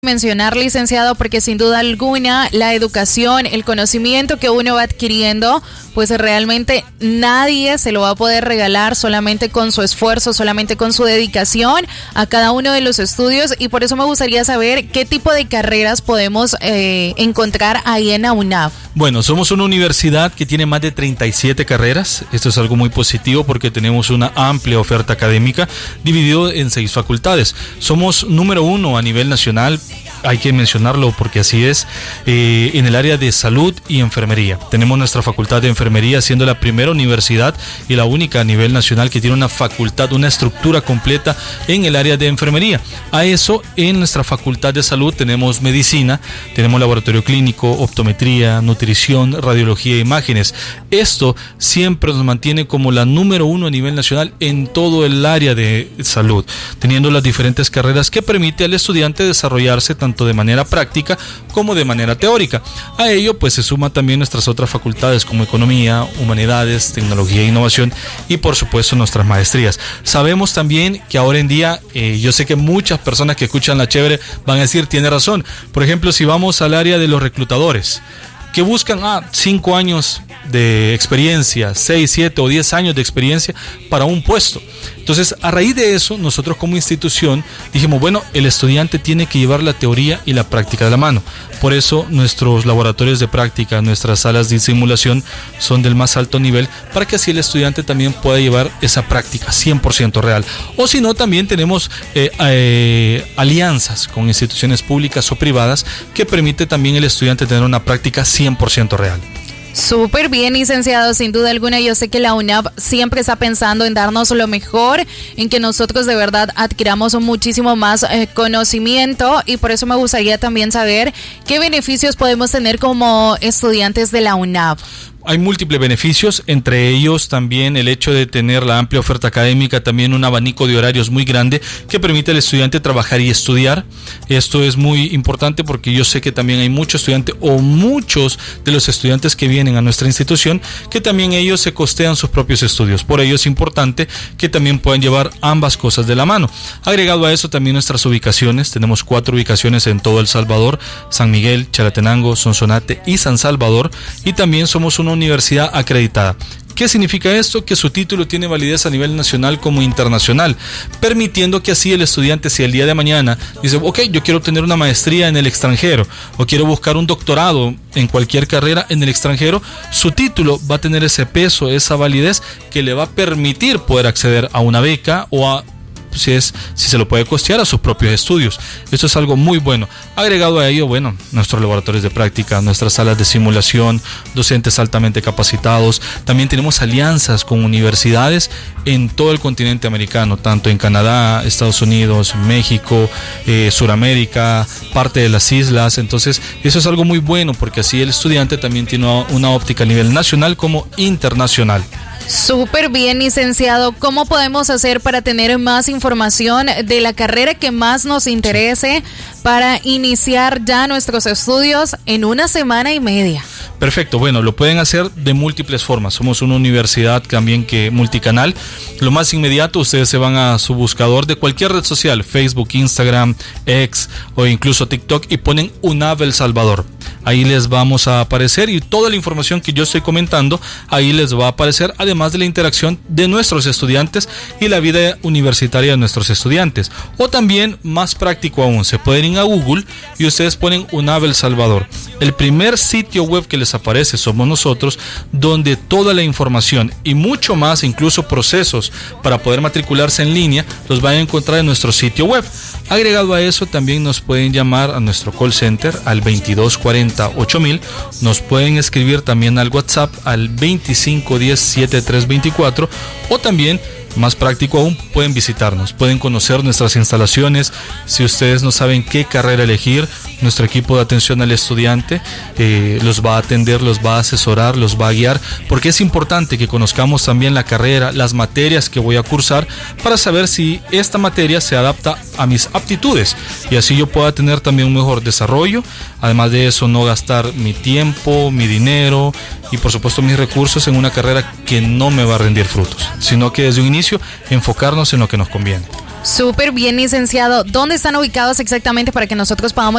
mencionar, licenciado, porque sin duda alguna la educación, el conocimiento que uno va adquiriendo, pues realmente nadie se lo va a poder regalar solamente con su esfuerzo, solamente con su dedicación a cada uno de los estudios, y por eso me gustaría saber qué tipo de carreras podemos encontrar ahí en la UNAV. Bueno, somos una universidad que tiene más de 37 carreras. Esto es algo muy positivo porque tenemos una amplia oferta académica dividido en 6 facultades. Somos número 1 a nivel nacional, hay que mencionarlo porque así es, en el área de salud y enfermería. Tenemos nuestra facultad de enfermería siendo la primera universidad y la única a nivel nacional que tiene una facultad, una estructura completa en el área de enfermería. A eso, en nuestra facultad de salud tenemos medicina, tenemos laboratorio clínico, optometría, nutrición, radiología e imágenes. Esto siempre nos mantiene como la número 1 a nivel nacional en todo el área de salud, teniendo las diferentes carreras que permite al estudiante desarrollarse tanto de manera práctica como de manera teórica. A ello pues se suma también nuestras otras facultades como economía, humanidades, tecnología e innovación y por supuesto nuestras maestrías. Sabemos también que ahora en día, yo sé que muchas personas que escuchan La Chévere van a decir, tiene razón, por ejemplo, si vamos al área de los reclutadores, que buscan 5 años de experiencia, 6, 7 o 10 años de experiencia para un puesto. Entonces, a raíz de eso, nosotros como institución dijimos, bueno, el estudiante tiene que llevar la teoría y la práctica de la mano. Por eso, nuestros laboratorios de práctica, nuestras salas de simulación son del más alto nivel, para que así el estudiante también pueda llevar esa práctica 100% real. O si no, también tenemos alianzas con instituciones públicas o privadas que permite también al estudiante tener una práctica 100% real. Súper bien, licenciado, sin duda alguna. Yo sé que la UNAV siempre está pensando en darnos lo mejor, en que nosotros de verdad adquiramos muchísimo más conocimiento, y por eso me gustaría también saber qué beneficios podemos tener como estudiantes de la UNAV. Hay múltiples beneficios, entre ellos también el hecho de tener la amplia oferta académica, también un abanico de horarios muy grande que permite al estudiante trabajar y estudiar. Esto es muy importante porque yo sé que también hay muchos estudiantes o muchos de los estudiantes que vienen a nuestra institución que también ellos se costean sus propios estudios. Por ello es importante que también puedan llevar ambas cosas de la mano. Agregado a eso también nuestras ubicaciones, tenemos 4 ubicaciones en todo El Salvador: San Miguel, Chalatenango, Sonsonate y San Salvador, y también somos una universidad acreditada. ¿Qué significa esto? Que su título tiene validez a nivel nacional como internacional, permitiendo que así el estudiante, si el día de mañana dice, ok, yo quiero obtener una maestría en el extranjero o quiero buscar un doctorado en cualquier carrera en el extranjero, su título va a tener ese peso, esa validez que le va a permitir poder acceder a una beca o a, si se lo puede costear, a sus propios estudios. Esto es algo muy bueno. Agregado a ello, bueno, nuestros laboratorios de práctica, nuestras salas de simulación, docentes altamente capacitados. También tenemos alianzas con universidades en todo el continente americano, tanto en Canadá, Estados Unidos, México, Suramérica, parte de las islas. Entonces, eso es algo muy bueno porque así el estudiante también tiene una óptica a nivel nacional como internacional. Súper bien, licenciado. ¿Cómo podemos hacer para tener más información de la carrera que más nos interese para iniciar ya nuestros estudios en 1 semana y media? Perfecto, bueno, lo pueden hacer de múltiples formas. Somos una universidad también que multicanal. Lo más inmediato, ustedes se van a su buscador de cualquier red social, Facebook, Instagram, X o incluso TikTok, y ponen UNAV El Salvador. Ahí les vamos a aparecer y toda la información que yo estoy comentando, ahí les va a aparecer, además de la interacción de nuestros estudiantes y la vida universitaria de nuestros estudiantes. O también, más práctico aún, se pueden ir a Google y ustedes ponen UNAV El Salvador. El primer sitio web que les aparece somos nosotros, donde toda la información y mucho más, incluso procesos para poder matricularse en línea, los van a encontrar en nuestro sitio web. Agregado a eso, también nos pueden llamar a nuestro call center al 2240 8000, nos pueden escribir también al WhatsApp al 2510 7324, o también, más práctico aún, pueden visitarnos, pueden conocer nuestras instalaciones. Si ustedes no saben qué carrera elegir, nuestro equipo de atención al estudiante los va a atender, los va a asesorar, los va a guiar, porque es importante que conozcamos también la carrera, las materias que voy a cursar, para saber si esta materia se adapta a mis aptitudes y así yo pueda tener también un mejor desarrollo. Además de eso, no gastar mi tiempo, mi dinero y por supuesto mis recursos en una carrera que no me va a rendir frutos, sino que desde un inicio enfocarnos en lo que nos conviene. Súper bien, licenciado. ¿Dónde están ubicados exactamente para que nosotros podamos